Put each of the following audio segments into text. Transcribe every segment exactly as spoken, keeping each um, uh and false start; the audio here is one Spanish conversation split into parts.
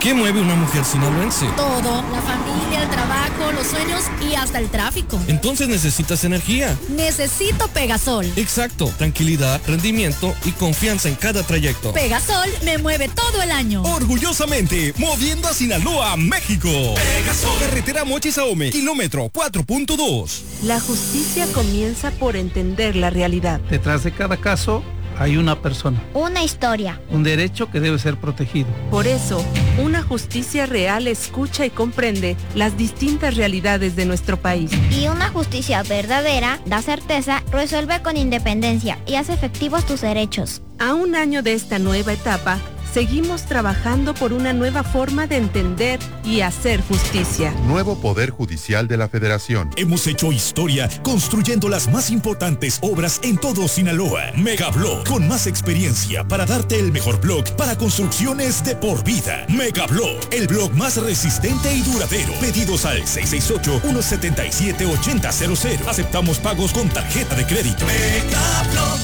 ¿Qué mueve una mujer sinaloense? Todo, la familia, el trabajo, los sueños y hasta el tráfico. Entonces necesitas energía. Necesito Pegasol. Exacto, tranquilidad, rendimiento y confianza en cada trayecto. Pegasol me mueve todo el año. Orgullosamente, moviendo a Sinaloa, México. Pegasol. Carretera Mochis Ahome, kilómetro cuatro punto dos. La justicia comienza por entender la realidad. Detrás de cada caso hay una persona. Una historia. Un derecho que debe ser protegido. Por eso, una justicia real escucha y comprende las distintas realidades de nuestro país. Y una justicia verdadera da certeza, resuelve con independencia y hace efectivos tus derechos. A un año de esta nueva etapa, seguimos trabajando por una nueva forma de entender y hacer justicia. Nuevo Poder Judicial de la Federación. Hemos hecho historia construyendo las más importantes obras en todo Sinaloa. Megablock, con más experiencia para darte el mejor block para construcciones de por vida. Megablock, el block más resistente y duradero. Pedidos al seis seis ocho, uno siete siete, ocho cero cero cero. Aceptamos pagos con tarjeta de crédito. Megablock.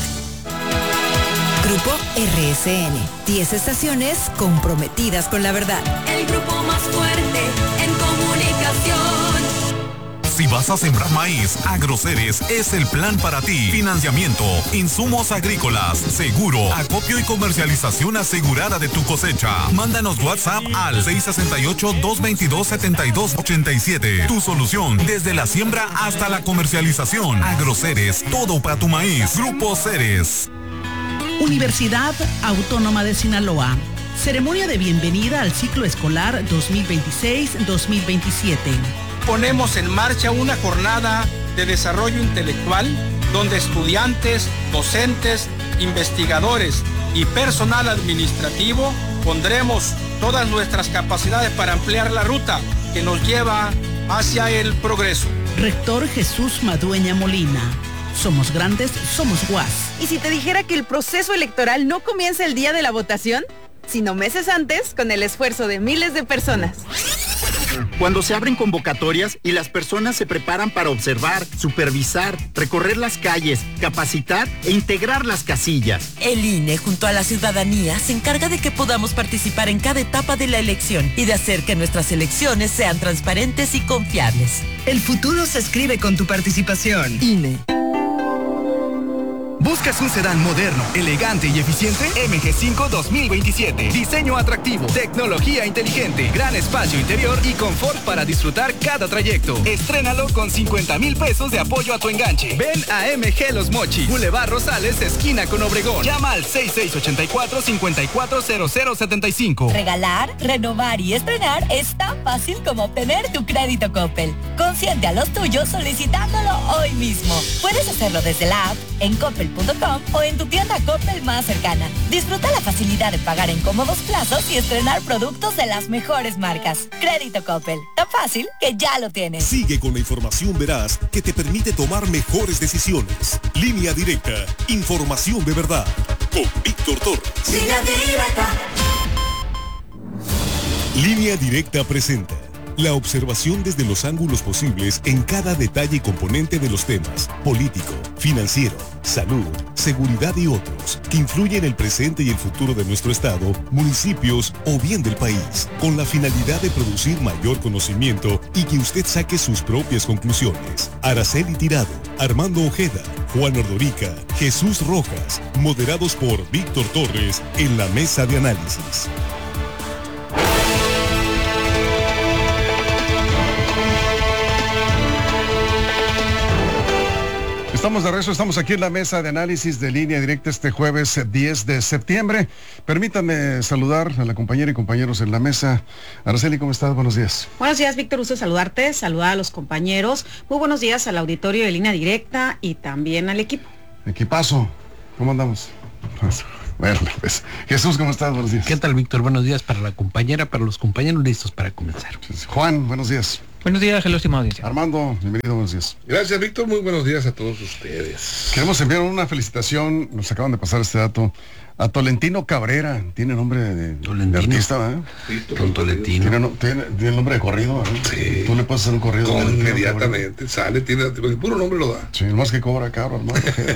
Grupo R S N, diez estaciones comprometidas con la verdad. El grupo más fuerte en comunicación. Si vas a sembrar maíz, Agroceres es el plan para ti. Financiamiento, insumos agrícolas, seguro, acopio y comercialización asegurada de tu cosecha. Mándanos WhatsApp al seis seis ocho, dos dos dos, siete dos ocho siete. Tu solución desde la siembra hasta la comercialización. Agroceres, todo para tu maíz. Grupo Ceres. Universidad Autónoma de Sinaloa. Ceremonia de bienvenida al ciclo escolar dos mil veintiséis dos mil veintisiete. Ponemos en marcha una jornada de desarrollo intelectual donde estudiantes, docentes, investigadores y personal administrativo pondremos todas nuestras capacidades para ampliar la ruta que nos lleva hacia el progreso. Rector Jesús Madueña Molina. Somos grandes, somos U A S. ¿Y si te dijera que el proceso electoral no comienza el día de la votación, sino meses antes, con el esfuerzo de miles de personas? Cuando se abren convocatorias y las personas se preparan para observar, supervisar, recorrer las calles, capacitar e integrar las casillas. El I N E junto a la ciudadanía se encarga de que podamos participar en cada etapa de la elección y de hacer que nuestras elecciones sean transparentes y confiables. El futuro se escribe con tu participación. I N E. ¿Buscas un sedán moderno, elegante y eficiente? M G cinco dos mil veintisiete. Diseño atractivo, tecnología inteligente, gran espacio interior y confort para disfrutar cada trayecto. Estrénalo con cincuenta mil pesos de apoyo a tu enganche. Ven a M G Los Mochis, Boulevard Rosales, esquina con Obregón. Llama al seis seis ocho cuatro, cinco cuatro cero cero siete cinco. Regalar, renovar y estrenar es tan fácil como obtener tu crédito Coppel. Consiente a los tuyos solicitándolo hoy mismo. Puedes hacerlo desde la app, en coppel punto com o en tu tienda Coppel más cercana. Disfruta la facilidad de pagar en cómodos plazos y estrenar productos de las mejores marcas. Crédito Coppel, tan fácil que ya lo tienes. Sigue con la información veraz que te permite tomar mejores decisiones. Línea Directa, información de verdad. Con Víctor Torres. Línea Directa. Línea Directa presenta la observación desde los ángulos posibles en cada detalle y componente de los temas político, financiero, salud, seguridad y otros que influyen en el presente y el futuro de nuestro estado, municipios o bien del país, con la finalidad de producir mayor conocimiento y que usted saque sus propias conclusiones. Araceli Tirado, Armando Ojeda, Juan Ordorica, Jesús Rojas, moderados por Víctor Torres en la mesa de análisis. Estamos de regreso, estamos aquí en la mesa de análisis de Línea Directa este jueves diez de septiembre. Permítanme saludar a la compañera y compañeros en la mesa. Araceli, ¿cómo estás? Buenos días. Buenos días, Víctor, gusto saludarte, saludar a los compañeros. Muy buenos días al auditorio de Línea Directa y también al equipo. Equipazo, ¿cómo andamos? Bueno, pues, Jesús, ¿cómo estás? Buenos días. ¿Qué tal, Víctor? Buenos días para la compañera, para los compañeros listos para comenzar. Juan, buenos días. Buenos días, hello, estimado audiencia. Armando, bienvenido, buenos días. Gracias, Víctor, muy buenos días a todos ustedes. Queremos enviar una felicitación, nos acaban de pasar este dato, A Tolentino Cabrera, tiene nombre de, de artista, ¿verdad? Sí, Don Tolentino. Tiene, no, tiene, tiene nombre de corrido, ¿verdad? Sí. Tú le puedes hacer un corrido. Con, Tolentino inmediatamente, Cabrera. sale, tiene el puro nombre lo da. Sí, más que cobra caro, hermano.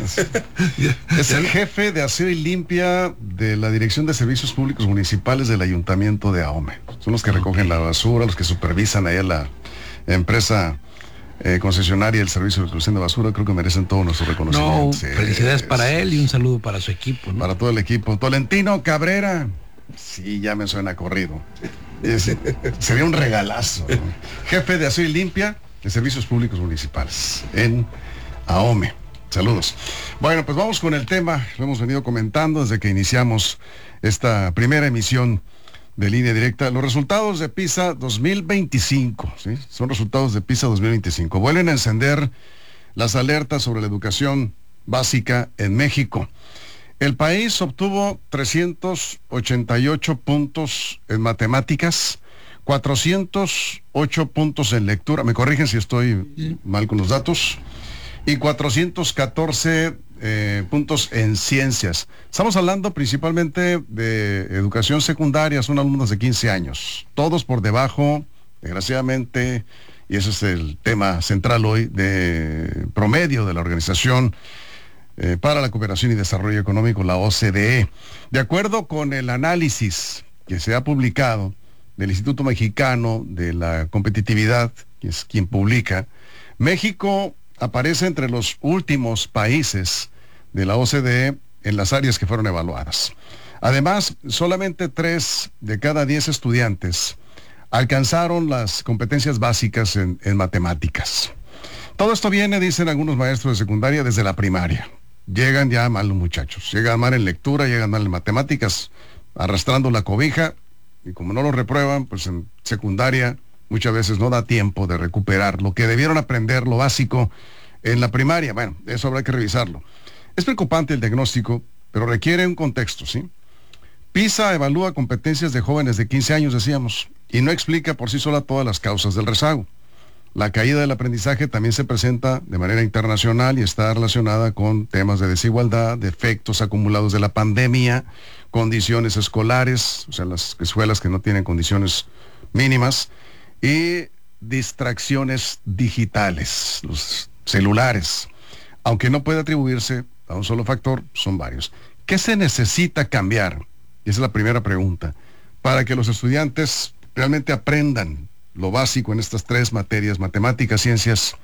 Es el jefe de aseo y limpia de la Dirección de Servicios Públicos Municipales del Ayuntamiento de Ahome. Son los que recogen la basura, los que supervisan ahí a la empresa eh, concesionaria del servicio de recolección de basura. Creo que merecen todo nuestro reconocimiento. No, sí, felicidades para él y un saludo para su equipo, ¿no? Para todo el equipo. Tolentino Cabrera, sí, ya me suena corrido. Es, sería un regalazo, ¿no? Jefe de aseo y limpia de Servicios Públicos Municipales en Ahome. Saludos. Bueno, pues vamos con el tema. Lo hemos venido comentando desde que iniciamos esta primera emisión de Línea Directa. Los resultados de PISA dos mil veinticinco, ¿sí? Son resultados de PISA dos mil veinticinco. Vuelven a encender las alertas sobre la educación básica en México. El país obtuvo trescientos ochenta y ocho puntos en matemáticas, cuatrocientos ocho puntos en lectura, me corrigen si estoy mal con los datos, y cuatrocientos catorce eh, puntos en ciencias. Estamos hablando principalmente de educación secundaria, son alumnos de quince años, todos por debajo, desgraciadamente, y ese es el tema central hoy, de promedio de la Organización eh, para la Cooperación y Desarrollo Económico, la O C D E. De acuerdo con el análisis que se ha publicado del Instituto Mexicano de la Competitividad, que es quien publica, México aparece entre los últimos países de la O C D E en las áreas que fueron evaluadas. Además, solamente tres de cada diez estudiantes alcanzaron las competencias básicas en, en matemáticas. Todo esto viene, dicen algunos maestros de secundaria, desde la primaria. Llegan ya mal los muchachos, llegan mal en lectura, llegan mal en matemáticas, arrastrando la cobija, y como no lo reprueban, pues en secundaria muchas veces no da tiempo de recuperar lo que debieron aprender, lo básico, en la primaria. Bueno, eso habrá que revisarlo. Es preocupante el diagnóstico, pero requiere un contexto, ¿sí? PISA evalúa competencias de jóvenes de quince años, decíamos, y no explica por sí sola todas las causas del rezago. La caída del aprendizaje también se presenta de manera internacional y está relacionada con temas de desigualdad, de efectos acumulados de la pandemia, condiciones escolares, o sea, las escuelas que no tienen condiciones mínimas, y distracciones digitales, los celulares. Aunque no puede atribuirse a un solo factor, son varios. ¿Qué se necesita cambiar? Esa es la primera pregunta, para que los estudiantes realmente aprendan lo básico en estas tres materias: matemáticas, ciencias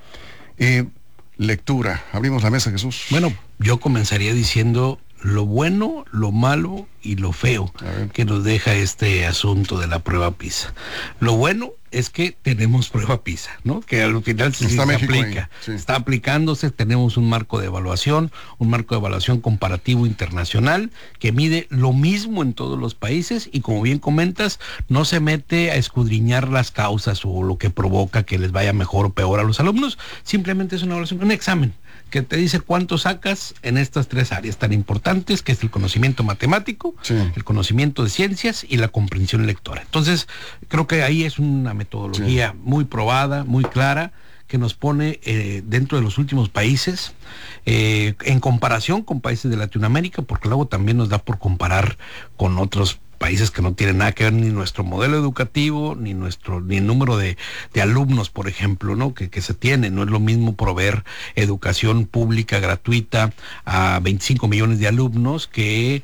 y lectura. Abrimos la mesa, Jesús. Bueno, yo comenzaría diciendo lo bueno, lo malo y lo feo que nos deja este asunto de la prueba PISA. Lo bueno es que tenemos prueba PISA, ¿no? Que al final sí se aplica, sí. Está aplicándose, tenemos un marco de evaluación, un marco de evaluación comparativo internacional que mide lo mismo en todos los países y, como bien comentas, no se mete a escudriñar las causas o lo que provoca que les vaya mejor o peor a los alumnos. Simplemente es una evaluación, un examen que te dice cuánto sacas en estas tres áreas tan importantes, que es el conocimiento matemático, sí, el conocimiento de ciencias y la comprensión lectora. Entonces, creo que ahí es una metodología sí. muy probada, muy clara, que nos pone eh, dentro de los últimos países, eh, en comparación con países de Latinoamérica, porque luego también nos da por comparar con otros países que no tienen nada que ver ni nuestro modelo educativo, ni nuestro, ni el número de, de alumnos, por ejemplo, ¿no? Que, que se tiene. No es lo mismo proveer educación pública gratuita a veinticinco millones de alumnos que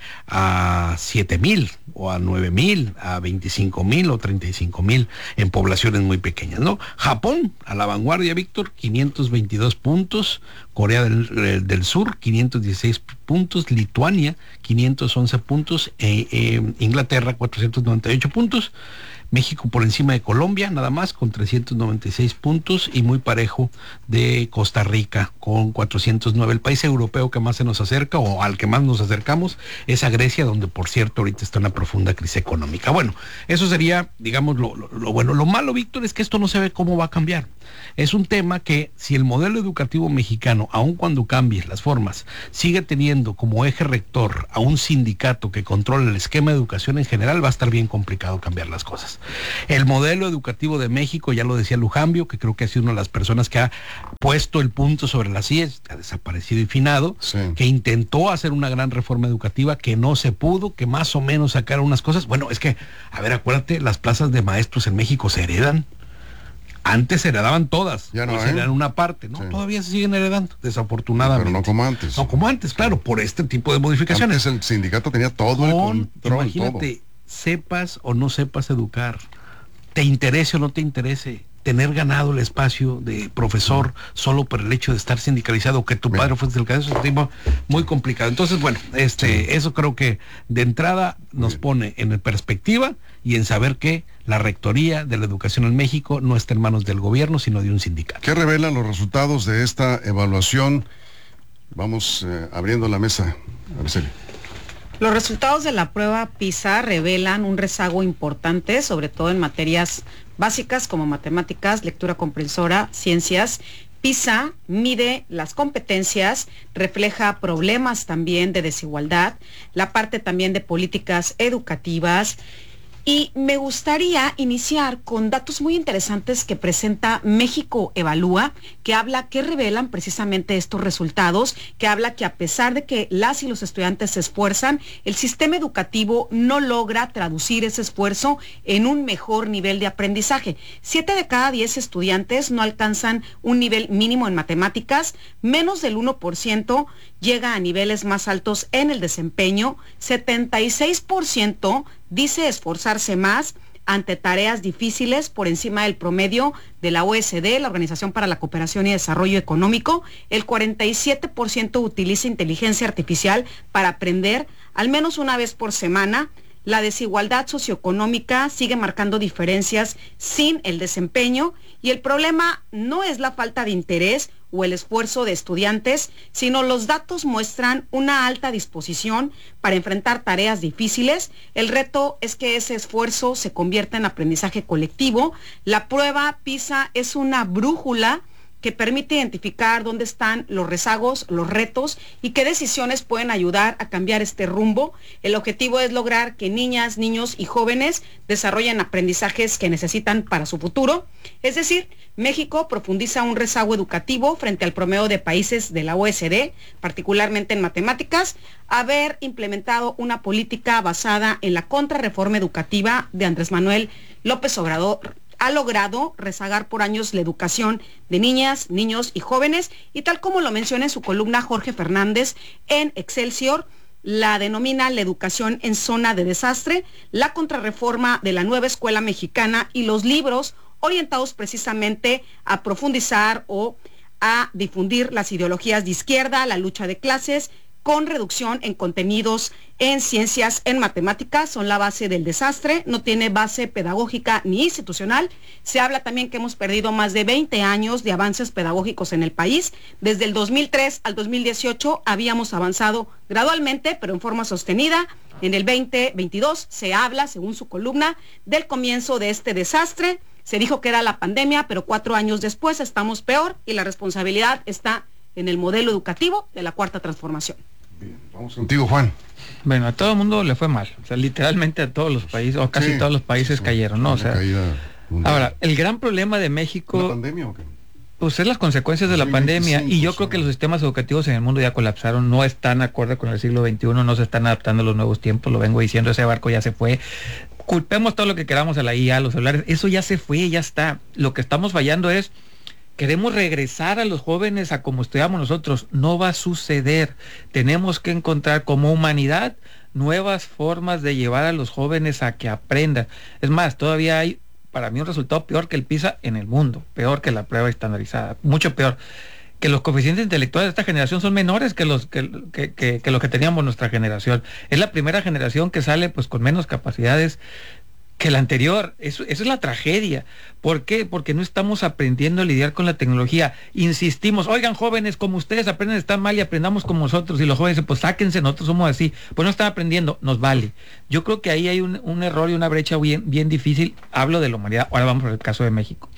a siete mil, o a nueve mil, a veinticinco mil o treinta y cinco mil en poblaciones muy pequeñas, ¿no? Japón, a la vanguardia, Víctor, quinientos veintidós puntos, Corea del, del Sur, quinientos dieciséis puntos, Lituania, quinientos once puntos, eh, eh, Inglaterra, cuatrocientos noventa y ocho puntos, México por encima de Colombia, nada más, con trescientos noventa y seis puntos, y muy parejo de Costa Rica, con cuatrocientos nueve. El país europeo que más se nos acerca, o al que más nos acercamos, es a Grecia, donde, por cierto, ahorita está en una profunda crisis económica. Bueno, eso sería, digamos, lo, lo, lo bueno. Lo malo, Víctor, es que esto no se ve cómo va a cambiar. Es un tema que, si el modelo educativo mexicano, aun cuando cambie las formas, sigue teniendo como eje rector a un sindicato que controla el esquema de educación en general, va a estar bien complicado cambiar las cosas. cosas. El modelo educativo de México, ya lo decía Lujambio, que creo que ha sido una de las personas que ha puesto el punto sobre las íes, ha desaparecido y finado, sí. que intentó hacer una gran reforma educativa, que no se pudo, que más o menos sacaron unas cosas. Bueno, es que, a ver, acuérdate, las plazas de maestros en México se heredan. Antes se heredaban todas, ya no, ¿eh? Se heredan una parte, ¿no? Sí. Todavía se siguen heredando, desafortunadamente. Pero no como antes. No como antes, claro, por este tipo de modificaciones. Antes el sindicato tenía todo Con, el control. Imagínate, todo. sepas o no sepas educar, te interese o no te interese, tener ganado el espacio de profesor solo por el hecho de estar sindicalizado, que tu Bien. padre fue sindicalizado, es un tema muy complicado. Entonces, bueno, este, sí. eso creo que de entrada nos Bien. pone en perspectiva y en saber que la rectoría de la educación en México no está en manos del gobierno, sino de un sindicato. ¿Qué revelan los resultados de esta evaluación? Vamos eh, abriendo la mesa, Araceli. Los resultados de la prueba PISA revelan un rezago importante, sobre todo en materias básicas como matemáticas, lectura comprensora, ciencias. PISA mide las competencias, refleja problemas también de desigualdad, la parte también de políticas educativas. Y me gustaría iniciar con datos muy interesantes que presenta México Evalúa, que habla, que revelan precisamente estos resultados, que habla que a pesar de que las y los estudiantes se esfuerzan, el sistema educativo no logra traducir ese esfuerzo en un mejor nivel de aprendizaje. Siete de cada diez estudiantes no alcanzan un nivel mínimo en matemáticas, menos del uno por ciento llega a niveles más altos en el desempeño, setenta y seis por ciento dice esforzarse más ante tareas difíciles por encima del promedio de la O E C D, la Organización para la Cooperación y Desarrollo Económico. El cuarenta y siete por ciento utiliza inteligencia artificial para aprender al menos una vez por semana. La desigualdad socioeconómica sigue marcando diferencias sin el desempeño y el problema no es la falta de interés o el esfuerzo de estudiantes, sino los datos muestran una alta disposición para enfrentar tareas difíciles. El reto es que ese esfuerzo se convierta en aprendizaje colectivo. La prueba PISA es una brújula que permite identificar dónde están los rezagos, los retos y qué decisiones pueden ayudar a cambiar este rumbo. El objetivo es lograr que niñas, niños y jóvenes desarrollen aprendizajes que necesitan para su futuro. Es decir, México profundiza un rezago educativo frente al promedio de países de la O E C D, particularmente en matemáticas. Haber implementado una política basada en la contrarreforma educativa de Andrés Manuel López Obrador ha logrado rezagar por años la educación de niñas, niños y jóvenes, y tal como lo menciona en su columna Jorge Fernández en Excelsior, la denomina la educación en zona de desastre, la contrarreforma de la nueva escuela mexicana y los libros orientados precisamente a profundizar o a difundir las ideologías de izquierda, la lucha de clases, con reducción en contenidos en ciencias, en matemáticas, son la base del desastre, no tiene base pedagógica ni institucional. Se habla también que hemos perdido más de veinte años de avances pedagógicos en el país. Desde el dos mil tres al dos mil dieciocho habíamos avanzado gradualmente, pero en forma sostenida. En el veinte veintidós se habla, según su columna, del comienzo de este desastre. Se dijo que era la pandemia, pero cuatro años después estamos peor y la responsabilidad está en el modelo educativo de la Cuarta Transformación. Bien, vamos contigo, Juan. Bueno, a todo el mundo le fue mal, o sea, literalmente a todos los países, o casi sí, todos los países sí, cayeron, ¿no? O sea, ahora, el gran problema de México... ¿La pandemia o qué? Pues es las consecuencias de la pandemia, y yo creo que los sistemas educativos en el mundo ya colapsaron, no están acorde con el siglo veintiuno, no se están adaptando a los nuevos tiempos, lo vengo diciendo, ese barco ya se fue. Culpemos todo lo que queramos a la I A, a los celulares, eso ya se fue, ya está. Lo que estamos fallando es... Queremos regresar a los jóvenes a como estudiamos nosotros. No va a suceder. Tenemos que encontrar como humanidad nuevas formas de llevar a los jóvenes a que aprendan. Es más, todavía hay para mí un resultado peor que el PISA en el mundo. Peor que la prueba estandarizada. Mucho peor. Que los coeficientes intelectuales de esta generación son menores que los que, que, que, que los que teníamos nuestra generación. Es la primera generación que sale pues con menos capacidades que la anterior. Eso, eso es la tragedia. ¿Por qué? Porque no estamos aprendiendo a lidiar con la tecnología. Insistimos, oigan jóvenes, como ustedes aprenden está mal y aprendamos como nosotros. Y los jóvenes dicen, pues sáquense, nosotros somos así. Pues no están aprendiendo, nos vale. Yo creo que ahí hay un, un error y una brecha bien, bien difícil. Hablo de la humanidad, ahora vamos al caso de México.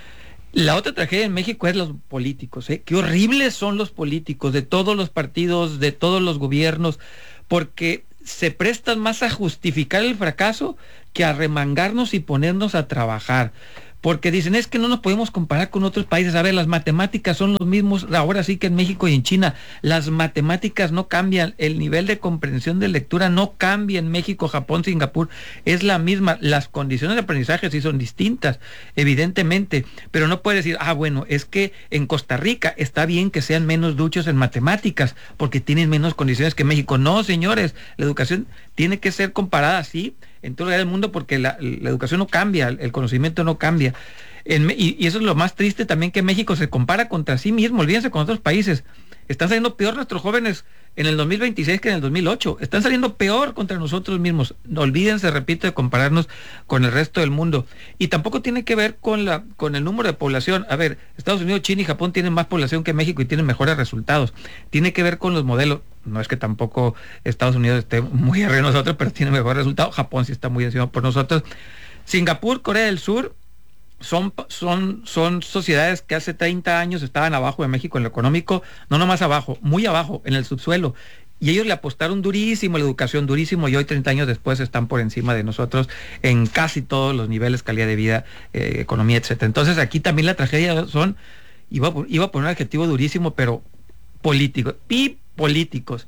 La otra tragedia en México es los políticos, ¿eh? Qué horribles son los políticos de todos los partidos, de todos los gobiernos, porque se prestan más a justificar el fracaso que arremangarnos y ponernos a trabajar. Porque dicen, es que no nos podemos comparar con otros países. A ver, las matemáticas son los mismos ahora sí que en México y en China. Las matemáticas no cambian, el nivel de comprensión de lectura no cambia en México, Japón, Singapur, es la misma. Las condiciones de aprendizaje sí son distintas, evidentemente, pero no puedes decir, ah, bueno, es que en Costa Rica está bien que sean menos duchos en matemáticas, porque tienen menos condiciones que México. No, señores, la educación tiene que ser comparada así en todo el mundo, porque la, la educación no cambia, el conocimiento no cambia. En, y, y eso es lo más triste también, que México se compara contra sí mismo. Olvídense con otros países. Están saliendo peor nuestros jóvenes en el dos mil veintiséis que en el dos mil ocho. Están saliendo peor contra nosotros mismos. No olvídense, repito, de compararnos con el resto del mundo. Y tampoco tiene que ver con la con el número de población. A ver, Estados Unidos, China y Japón tienen más población que México y tienen mejores resultados. Tiene que ver con los modelos. No es que tampoco Estados Unidos esté muy arriba de nosotros, pero tiene mejores resultados. Japón sí está muy encima por nosotros. Singapur, Corea del Sur, Son, son, son sociedades que hace treinta años estaban abajo de México en lo económico, no nomás abajo, muy abajo, en el subsuelo. Y ellos le apostaron durísimo a la educación, durísimo, y hoy treinta años después están por encima de nosotros en casi todos los niveles, calidad de vida, eh, economía, etcétera. Entonces aquí también la tragedia son, iba, iba a poner un adjetivo durísimo, pero políticos, y políticos.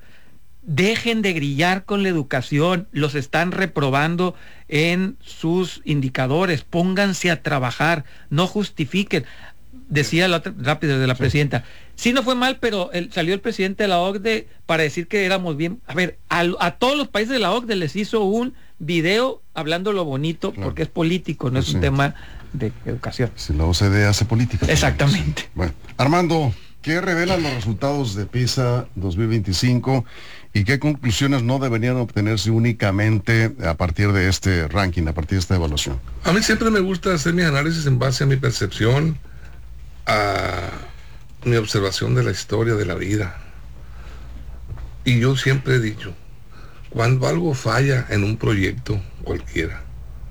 Dejen de grillar con la educación, los están reprobando en sus indicadores, pónganse a trabajar, no justifiquen. Decía la otra, rápido de la sí. presidenta, sí no fue mal, pero el, salió el presidente de la O C D E para decir que éramos bien. A ver, a, a todos los países de la O C D E les hizo un video hablando lo bonito, claro, porque es político, no es sí. un tema de educación. Si la O C D E hace política. Exactamente. Pues, bueno, Armando, ¿qué revelan los resultados de PISA dos mil veinticinco y qué conclusiones no deberían obtenerse únicamente a partir de este ranking, a partir de esta evaluación? A mí siempre me gusta hacer mis análisis en base a mi percepción, a mi observación de la historia de la vida. Y yo siempre he dicho, cuando algo falla en un proyecto cualquiera,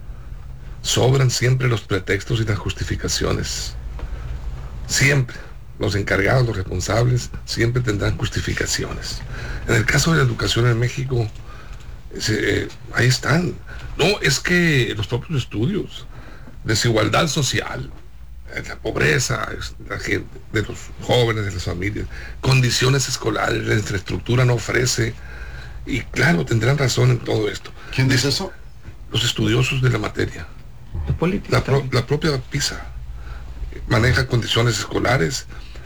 sobran siempre los pretextos y las justificaciones. Siempre. Los encargados, los responsables, siempre tendrán justificaciones. En el caso de la educación en México, eh, ahí están. No, es que los propios estudios, desigualdad social, la pobreza la gente, de los jóvenes, de las familias, condiciones escolares, la infraestructura no ofrece. Y claro, tendrán razón en todo esto. ¿Quién dice eso? Los estudiosos de la materia. La, pro, la propia PISA maneja condiciones escolares,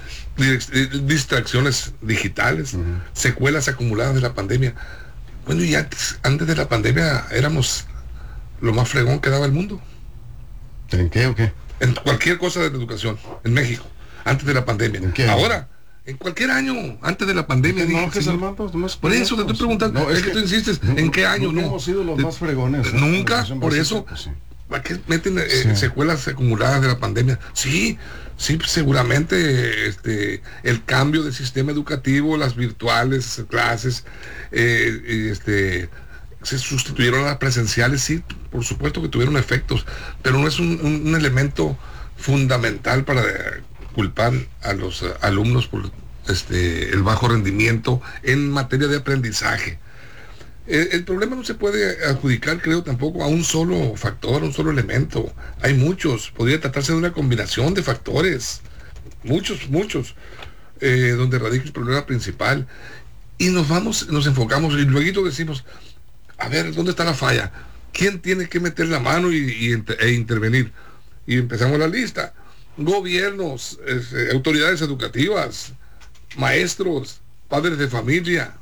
distracciones digitales, uh-huh. secuelas acumuladas de la pandemia. Bueno, y antes, antes de la pandemia éramos lo más fregón que daba el mundo. ¿En qué o qué? En cualquier cosa de la educación, en México, antes de la pandemia. ¿En qué? Ahora, en cualquier año, antes de la pandemia. No, dije, que señor, Armando, no es por eso te estoy preguntando, no, es, es que, que tú insistes, ¿en qué año? No, no hemos sido los más fregones. ¿eh? Nunca, por eso, pues sí. ¿Para qué meten eh, sí. secuelas acumuladas de la pandemia? Sí, sí, seguramente este, el cambio del sistema educativo, las virtuales, clases, eh, este, se sustituyeron a las presenciales, sí, por supuesto que tuvieron efectos, pero no es un, un, un elemento fundamental para culpar a los uh, alumnos por este, el bajo rendimiento en materia de aprendizaje. El, el problema no se puede adjudicar, creo, tampoco a un solo factor, a un solo elemento. Hay muchos, podría tratarse de una combinación de factores, muchos, muchos, eh, donde radica el problema principal. Y nos vamos, nos enfocamos y luego decimos, a ver, ¿dónde está la falla? ¿Quién tiene que meter la mano y, y e intervenir? Y empezamos la lista. Gobiernos, eh, autoridades educativas, maestros, padres de familia.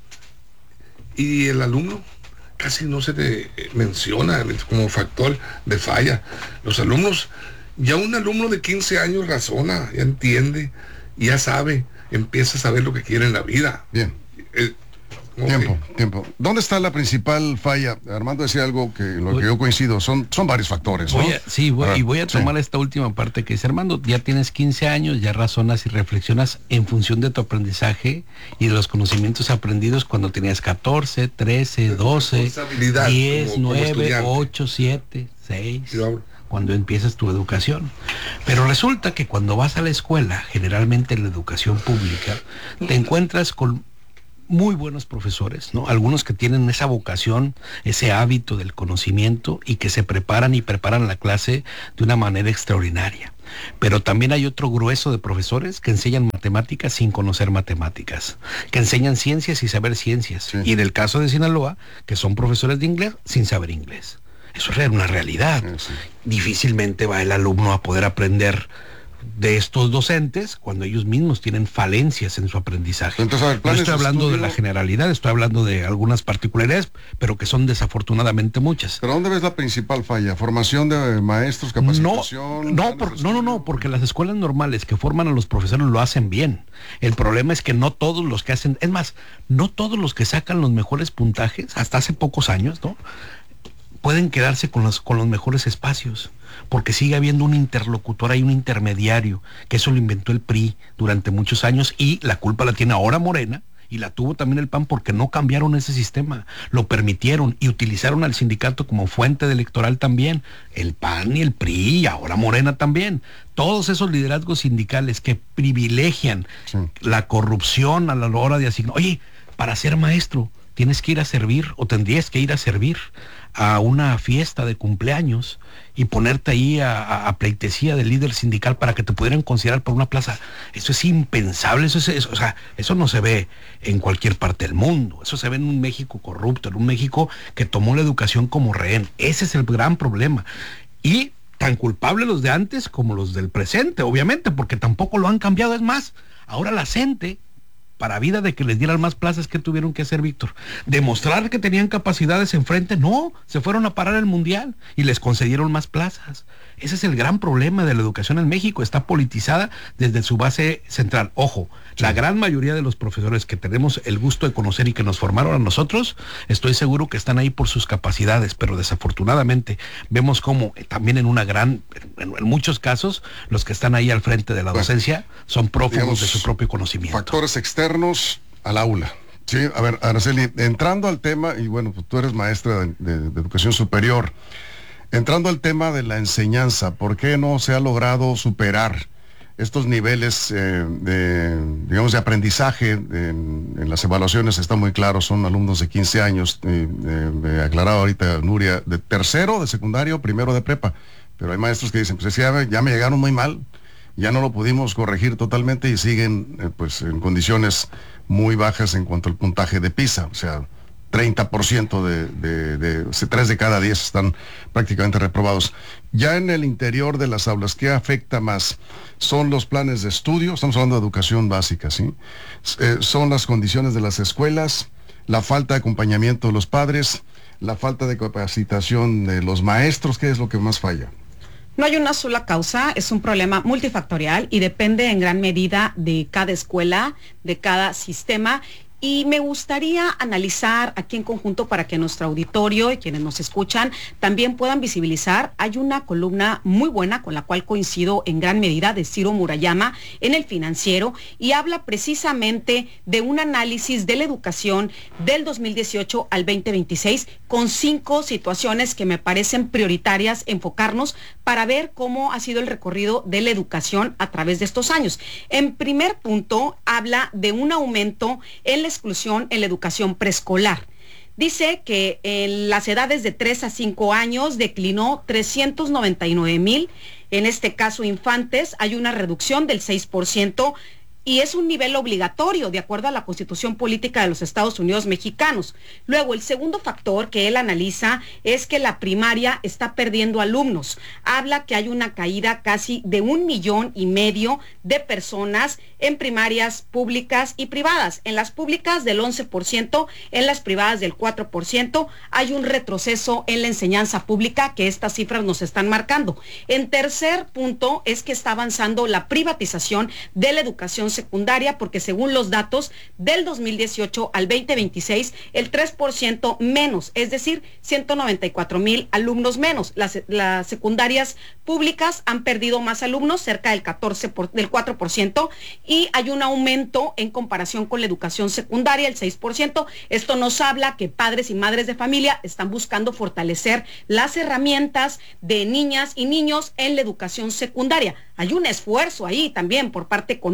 Y el alumno casi no se le menciona como factor de falla. Los alumnos, ya un alumno de quince años razona, ya entiende, ya sabe, empieza a saber lo que quiere en la vida. Bien. Eh, Tiempo, okay. tiempo. ¿Dónde está la principal falla? Armando decía algo que lo voy, que yo coincido, son, son varios factores, ¿no? Voy a, sí, voy, y voy a tomar sí. esta última parte que dice Armando, ya tienes quince años, ya razonas y reflexionas en función de tu aprendizaje y de los conocimientos aprendidos cuando tenías catorce, trece, doce, diez, como, nueve, como ocho, siete, seis, cuando empiezas tu educación. Pero resulta que cuando vas a la escuela, generalmente en la educación pública, te encuentras con muy buenos profesores, ¿no? Algunos que tienen esa vocación, ese hábito del conocimiento y que se preparan y preparan la clase de una manera extraordinaria. Pero también hay otro grueso de profesores que enseñan matemáticas sin conocer matemáticas, que enseñan ciencias sin saber ciencias. Sí. Y en el caso de Sinaloa, que son profesores de inglés sin saber inglés. Eso es una realidad. Sí, sí. Difícilmente va el alumno a poder aprender de estos docentes cuando ellos mismos tienen falencias en su aprendizaje. Entonces, a ver, no estoy hablando de, estudio... de la generalidad, estoy hablando de algunas particularidades, pero que son desafortunadamente muchas. ¿Pero dónde ves la principal falla? ¿Formación de maestros, capacitación? No, no, por, no, no, no, porque las escuelas normales que forman a los profesores lo hacen bien. El problema es que no todos los que hacen, es más, no todos los que sacan los mejores puntajes, hasta hace pocos años, ¿no?, pueden quedarse con los, con los mejores espacios, porque sigue habiendo un interlocutor, hay un intermediario, que eso lo inventó el P R I durante muchos años, y la culpa la tiene ahora Morena, y la tuvo también el P A N, porque no cambiaron ese sistema, lo permitieron y utilizaron al sindicato como fuente de electoral también, el P A N y el P R I, y ahora Morena también. Todos esos liderazgos sindicales que privilegian sí. la corrupción a la hora de asignar, oye, para ser maestro tienes que ir a servir, o tendrías que ir a servir a una fiesta de cumpleaños y ponerte ahí a, a, a pleitesía del líder sindical para que te pudieran considerar por una plaza. Eso es impensable, eso es, eso, o sea, eso no se ve en cualquier parte del mundo, eso se ve en un México corrupto, en un México que tomó la educación como rehén. Ese es el gran problema. Y tan culpables los de antes como los del presente, obviamente, porque tampoco lo han cambiado. Es más, ahora la gente, para vida de que les dieran más plazas, ¿qué tuvieron que hacer, Víctor? ¿Demostrar que tenían capacidades enfrente? No, se fueron a parar el mundial y les concedieron más plazas. Ese es el gran problema de la educación en México, está politizada desde su base central. Ojo, sí. la gran mayoría de los profesores que tenemos el gusto de conocer y que nos formaron a nosotros, estoy seguro que están ahí por sus capacidades, pero desafortunadamente vemos como eh, también en una gran, en, en muchos casos, los que están ahí al frente de la docencia bueno, son prófugos digamos, de su propio conocimiento. Factores externos al aula. Sí, a ver, Araceli, entrando al tema, y bueno, pues tú eres maestra de, de, de educación superior, entrando al tema de la enseñanza, ¿por qué no se ha logrado superar estos niveles eh, de, digamos, de aprendizaje? En, en las evaluaciones está muy claro, son alumnos de quince años, eh, eh, me aclaraba ahorita Nuria, de tercero de secundario, primero de prepa, pero hay maestros que dicen, pues ya, ya me llegaron muy mal, ya no lo pudimos corregir totalmente y siguen eh, pues en condiciones muy bajas en cuanto al puntaje de PISA, o sea, treinta por ciento de, de, de, de tres de cada diez están prácticamente reprobados. Ya en el interior de las aulas, ¿qué afecta más? ¿Son los planes de estudio? Estamos hablando de educación básica, ¿sí? Eh, ¿Son las condiciones de las escuelas? ¿La falta de acompañamiento de los padres? ¿La falta de capacitación de los maestros? ¿Qué es lo que más falla? No hay una sola causa, es un problema multifactorial y depende en gran medida de cada escuela, de cada sistema. Y me gustaría analizar aquí en conjunto para que nuestro auditorio y quienes nos escuchan también puedan visibilizar. Hay una columna muy buena con la cual coincido en gran medida de Ciro Murayama en El Financiero y habla precisamente de un análisis de la educación del dos mil dieciocho al veinte veintiséis con cinco situaciones que me parecen prioritarias enfocarnos para ver cómo ha sido el recorrido de la educación a través de estos años. En primer punto, habla de un aumento en la exclusión en la educación preescolar. Dice que en las edades de tres a cinco años declinó trescientos noventa y nueve mil, en este caso infantes, hay una reducción del seis por ciento y es un nivel obligatorio de acuerdo a la Constitución Política de los Estados Unidos Mexicanos. Luego, el segundo factor que él analiza es que la primaria está perdiendo alumnos. Habla que hay una caída casi de un millón y medio de personas en primarias públicas y privadas. En las públicas del once por ciento, en las privadas del cuatro por ciento. Hay un retroceso en la enseñanza pública que estas cifras nos están marcando. En tercer punto es que está avanzando la privatización de la educación secundaria, porque según los datos del dos mil dieciocho al veinte veintiséis, el tres por ciento menos, es decir, ciento noventa y cuatro mil alumnos menos. Las, las secundarias públicas han perdido más alumnos, cerca del catorce por, del cuatro por ciento, y hay un aumento en comparación con la educación secundaria, el seis por ciento. Esto nos habla que padres y madres de familia están buscando fortalecer las herramientas de niñas y niños en la educación secundaria. Hay un esfuerzo ahí también por parte económico y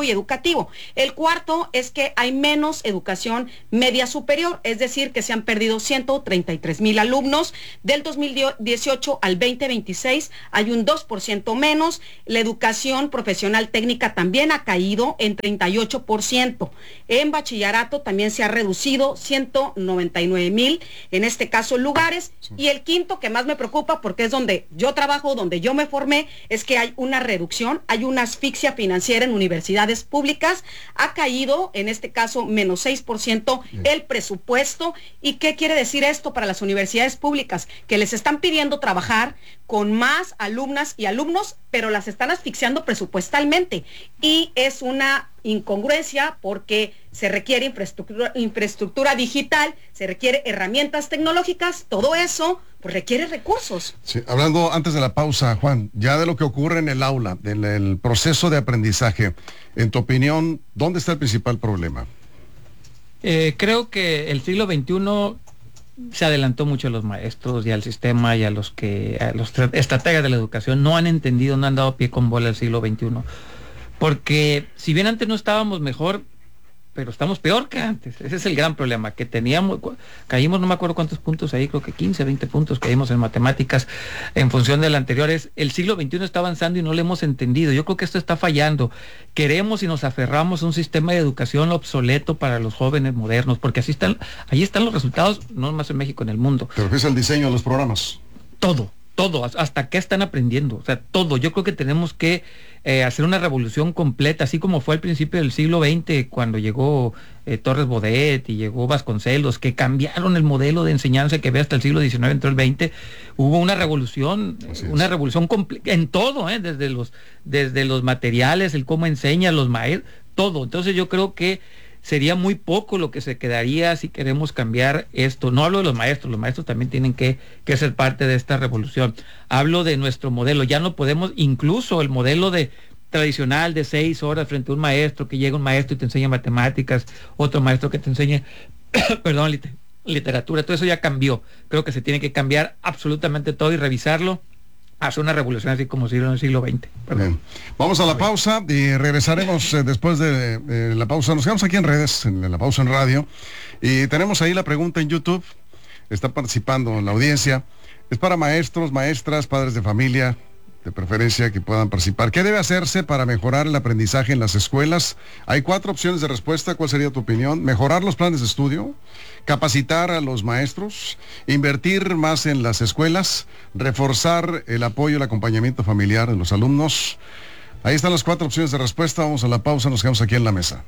y educativo. El cuarto es que hay menos educación media superior, es decir, que se han perdido ciento treinta y tres mil alumnos. Del dos mil dieciocho al veinte veintiséis hay un dos por ciento menos. La educación profesional técnica también ha caído en treinta y ocho por ciento. En bachillerato también se ha reducido ciento noventa y nueve mil, en este caso lugares. Sí. Y el quinto, que más me preocupa porque es donde yo trabajo, donde yo me formé, es que hay una reducción, hay una asfixia financiera en universidades públicas. Ha caído, en este caso, menos seis por ciento el presupuesto. ¿Y qué quiere decir esto para las universidades públicas? Que les están pidiendo trabajar con más alumnas y alumnos, pero las están asfixiando presupuestalmente. Y es una incongruencia porque se requiere infraestructura, infraestructura digital, se requiere herramientas tecnológicas, todo eso pues requiere recursos. Sí, hablando antes de la pausa, Juan, ya de lo que ocurre en el aula, en el proceso de aprendizaje, en tu opinión, ¿dónde está el principal problema? Eh, creo que el siglo veintiuno se adelantó mucho a los maestros y al sistema y a los que a los estrategas de la educación no han entendido, no han dado pie con bola al siglo veintiuno. Porque si bien antes no estábamos mejor, pero estamos peor que antes. Ese es el gran problema, que teníamos, caímos no me acuerdo cuántos puntos ahí, creo que quince, veinte puntos caímos en matemáticas en función del anterior. Es, el siglo veintiuno está avanzando y no lo hemos entendido. Yo creo que esto está fallando. Queremos y nos aferramos a un sistema de educación obsoleto para los jóvenes modernos, porque así están, ahí están los resultados, no más en México, en el mundo. ¿Te refieres al diseño de los programas? Todo. Todo, hasta qué están aprendiendo, o sea, todo. Yo creo que tenemos que eh, hacer una revolución completa, así como fue al principio del siglo veinte, cuando llegó eh, Torres Bodet y llegó Vasconcelos, que cambiaron el modelo de enseñanza que ve hasta el siglo diecinueve, entró el veinte, hubo una revolución, una revolución en todo, eh, desde los, desde los materiales, el cómo enseña, los maestros, todo. Entonces yo creo que sería muy poco lo que se quedaría si queremos cambiar esto. No hablo de los maestros, los maestros también tienen que, que ser parte de esta revolución. Hablo de nuestro modelo. Ya no podemos, incluso el modelo de tradicional de seis horas frente a un maestro, que llega un maestro y te enseña matemáticas, otro maestro que te enseña, perdón, lit literatura, todo eso ya cambió. Creo que se tiene que cambiar absolutamente todo y revisarlo. Hace una revolución así como se hizo en el siglo veinte. Bien. Vamos a la pausa y regresaremos eh, después de eh, la pausa. Nos quedamos aquí en redes, en, en la pausa en radio. Y tenemos ahí la pregunta en YouTube. Está participando la audiencia. Es para maestros, maestras, padres de familia, de preferencia que puedan participar. ¿Qué debe hacerse para mejorar el aprendizaje en las escuelas? Hay cuatro opciones de respuesta. ¿Cuál sería tu opinión? Mejorar los planes de estudio, capacitar a los maestros, invertir más en las escuelas, reforzar el apoyo y el acompañamiento familiar de los alumnos. Ahí están las cuatro opciones de respuesta. Vamos a la pausa, nos quedamos aquí en la mesa.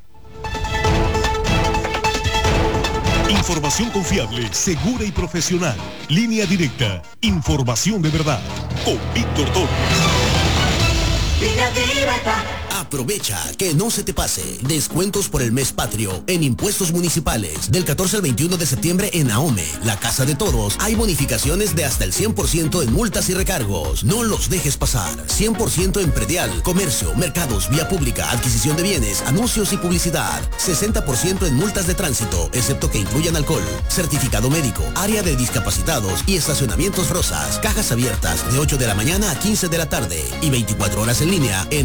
Información confiable, segura y profesional. Línea directa. Información de verdad. Con Víctor Torres. Línea directa. Aprovecha que no se te pase. Descuentos por el mes patrio en impuestos municipales. Del catorce al veintiuno de septiembre en AOME, la casa de todos, hay bonificaciones de hasta el cien por ciento en multas y recargos. No los dejes pasar. cien por ciento en predial, comercio, mercados, vía pública, adquisición de bienes, anuncios y publicidad. sesenta por ciento en multas de tránsito, excepto que incluyan alcohol. Certificado médico, área de discapacitados y estacionamientos rosas. Cajas abiertas de ocho de la mañana a quince de la tarde y veinticuatro horas en línea en